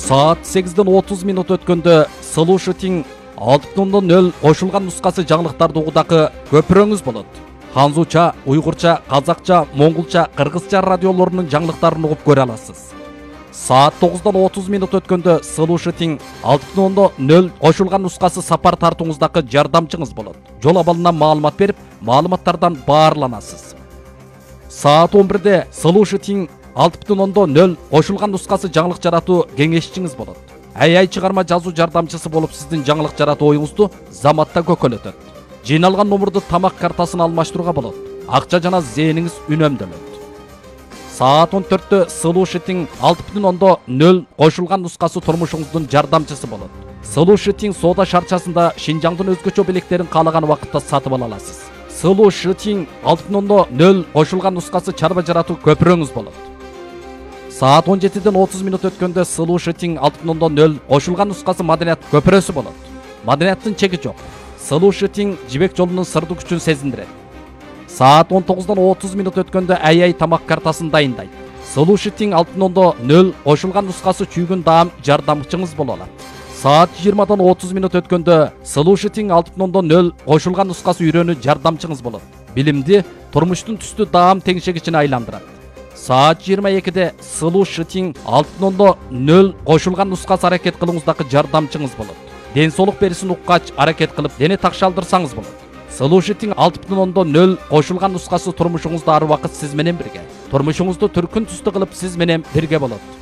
Saat 8:30 өткөндө Слушатиң 6:00 кошулган нускасы жаңылыктарды угудагы көпүрөңүз болот. Ханзуча, уйгурча, казакча, монголча, кыргызча радиолорунун жаңылыктарын угуп көрө аласыз. Saat 9:30 өткөндө Слушатиң 6:00 кошулган нускасы сапар тартууңуздагы жардамчыңыз болот. Жол абалынан маалымат берип, маалыматтардан баарланасыз. Saat 11:00 Слушатиң 6:00 кошулган нускасы жаңылык жаратуу кеңешчиңиз болот. AI чыгарма жазуу жардамчысы болуп сиздин жаңылык жаратуу оюңузду заматта көкөлөтөт. Жыйналган номурду тамак картасына алмаштырууга болот. Акча жана зээниңиз үнөмдөлөт. Saat 14:00 Слушатиң 6:00 кошулган нускасы турмушуңуздун жардамчысы болот. Слушатиң соода шарчасында Шинжаңдын өзгөчө белектерин каалаган убакытта сатып ала аласыз. Слушатиң 6:00 кошулган нускасы чарба жаратуу көпүрөңүз болот. Saat 17:30 өткөндө Слушатиң 6:00 кошулган нускасы маданият көпүрөсү болот. Маданияттын чеги жок. Слушатиң жибек жолунун сырдуу күчүн сезиндирет. Saat 19:30 өткөндө AI тамак картасын дайындайт. Слушатиң 6:00 кошулган нускасы чүйгүн даам жардамчыңыз боло алат. Saat 20:30 өткөндө Слушатиң 6:00 кошулган нускасы үйрөнүү жардамчыңыз болот. Билимди турмуштун түстүү даам теңшегичине айландырат. Saat 22:00 Слушатиң 6:00 кошулган нускасы аракет кылууңуздагы жардамчыңыз болот. Ден соолук берисин уккач аракет кылып, дене такшалдырсаңыз болот. Слушатиң 6:00 кошулган нускасы турмушуңузда ар убакыт сиз менен бирге. Турмушуңузду түркүн түстүү кылып сиз менен бирге болот.